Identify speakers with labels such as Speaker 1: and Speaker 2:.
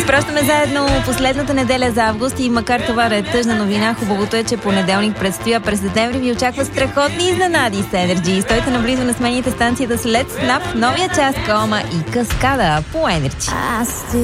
Speaker 1: Изпращаме заедно последната неделя за август и макар това да е тъжна новина, хубавото е, че понеделник предстои, а през септември ви очаква страхотни изненади с Energy. Стойте наблизо на смените станцията с Let's Snap, новия час Кома и Каскада по Energy.